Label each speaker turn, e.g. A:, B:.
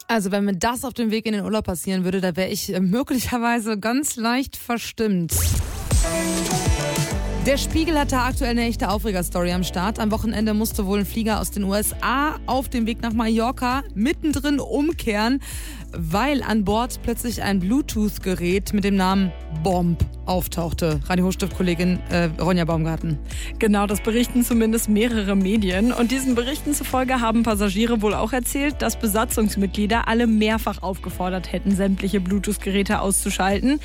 A: Also wenn mir das auf dem Weg in den Urlaub passieren würde, da wäre ich möglicherweise ganz leicht verstimmt. Der Spiegel hatte aktuell eine echte Aufregerstory am Start. Am Wochenende musste wohl ein Flieger aus den USA auf dem Weg nach Mallorca mittendrin umkehren, weil an Bord plötzlich ein Bluetooth-Gerät mit dem Namen Bomb auftauchte. Radio Hochstift-Kollegin Ronja Baumgarten.
B: Genau, das berichten zumindest mehrere Medien. Und diesen Berichten zufolge haben Passagiere wohl auch erzählt, dass Besatzungsmitglieder alle mehrfach aufgefordert hätten, sämtliche Bluetooth-Geräte auszuschalten.